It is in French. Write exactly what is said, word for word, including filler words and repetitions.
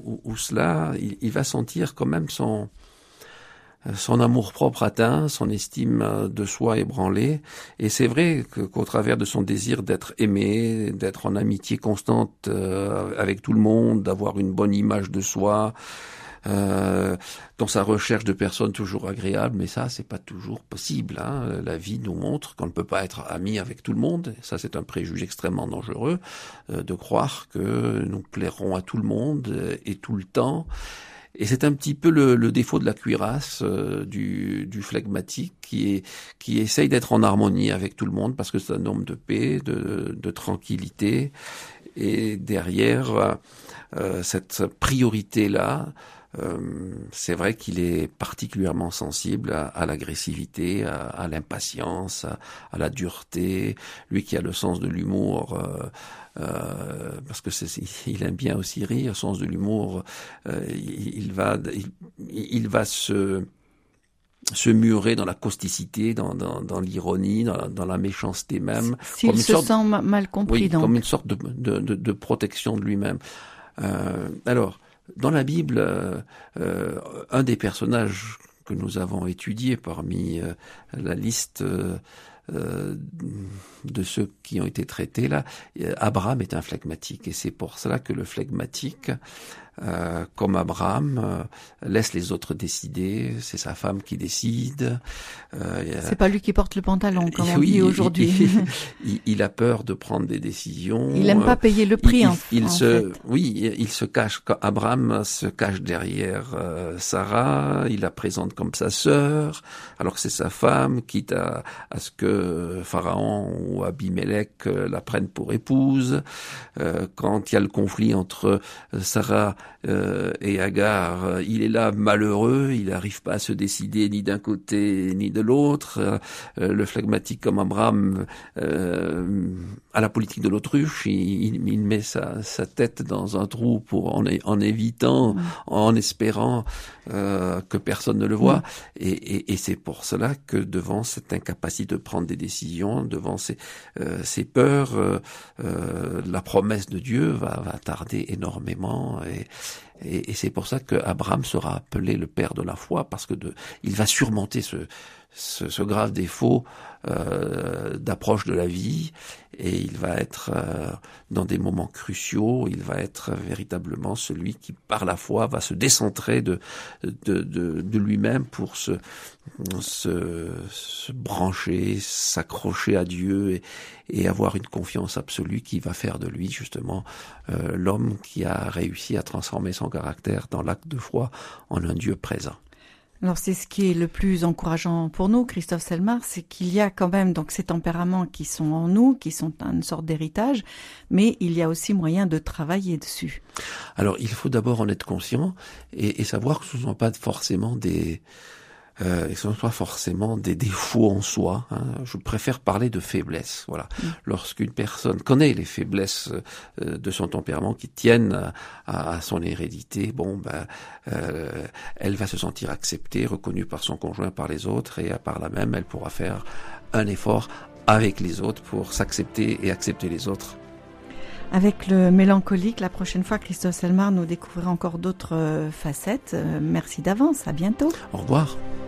où, où cela, il, il va sentir quand même son son amour-propre atteint, son estime de soi ébranlée. Et c'est vrai que, qu'au travers de son désir d'être aimé, d'être en amitié constante euh, avec tout le monde, d'avoir une bonne image de soi, euh, dans sa recherche de personnes toujours agréables, mais ça, c'est pas toujours possible. Hein. La vie nous montre qu'on ne peut pas être ami avec tout le monde. Ça, c'est un préjugé extrêmement dangereux, euh, de croire que nous plairons à tout le monde euh, et tout le temps. Et c'est un petit peu le, le défaut de la cuirasse, euh, du, du flegmatique, qui est qui essaye d'être en harmonie avec tout le monde parce que c'est un homme de paix, de, de tranquillité. Et derrière euh, cette priorité-là, euh, c'est vrai qu'il est particulièrement sensible à, à l'agressivité, à, à l'impatience, à, à la dureté. Lui qui a le sens de l'humour. Euh, Euh, parce que c'est, il aime bien aussi rire, sens de l'humour, euh, il, il va, il, il va se se murer dans la causticité, dans, dans, dans l'ironie, dans, dans la méchanceté même. S'il se sorte, sent mal compris, oui, donc. comme une sorte de, de, de, de protection de lui-même. Euh, alors, dans la Bible, euh, euh, un des personnages que nous avons étudié parmi euh, la liste euh, Euh, de ceux qui ont été traités là, Abraham est un flegmatique et c'est pour cela que le flegmatique, euh, comme Abraham, euh, laisse les autres décider. C'est sa femme qui décide. Euh, c'est pas lui qui porte le pantalon, comme on oui, dit aujourd'hui. Il, il, il a peur de prendre des décisions. Il aime pas payer le prix. Il, en, il, il en se, fait. oui, il se cache. Abraham se cache derrière euh, Sarah. Il la présente comme sa sœur, alors que c'est sa femme, quitte à, à ce que Pharaon ou Abimelech euh, la prennent pour épouse. Euh, quand il y a le conflit entre Sarah euh, et Agar, euh, il est là malheureux, il n'arrive pas à se décider ni d'un côté ni de l'autre. Euh, le flegmatique comme Abraham euh, à la politique de l'autruche, il, il met sa, sa tête dans un trou pour en, en évitant, mmh. en espérant euh, que personne ne le voit. Mmh. Et, et, et c'est pour cela que devant cette incapacité de prendre des décisions, devant ces, euh, ces peurs, euh, euh, la promesse de Dieu va, va tarder énormément. Et, et, et c'est pour ça que Abraham sera appelé le père de la foi, parce que de, il va surmonter ce, ce, ce grave défaut euh, d'approche de la vie, et il va être euh, dans des moments cruciaux, il va être véritablement celui qui, par la foi, va se décentrer de de, de, de lui-même pour se, se, se brancher, s'accrocher à Dieu et, et avoir une confiance absolue qui va faire de lui justement euh, l'homme qui a réussi à transformer son caractère dans l'acte de foi en un Dieu présent. Alors c'est ce qui est le plus encourageant pour nous, Christophe Selmar, c'est qu'il y a quand même donc ces tempéraments qui sont en nous, qui sont une sorte d'héritage, mais il y a aussi moyen de travailler dessus. Alors il faut d'abord en être conscient et, et savoir que ce ne sont pas forcément des... Euh, et ce ne sont pas forcément des défauts en soi. Hein. Je préfère parler de faiblesse. Voilà. Mmh. Lorsqu'une personne connaît les faiblesses euh, de son tempérament qui tiennent à, à son hérédité, bon, ben, euh, elle va se sentir acceptée, reconnue par son conjoint, par les autres, et par là même, elle pourra faire un effort avec les autres pour s'accepter et accepter les autres. Avec le mélancolique, la prochaine fois, Christophe Selmar, nous découvrirons encore d'autres facettes. Merci d'avance. À bientôt. Au revoir.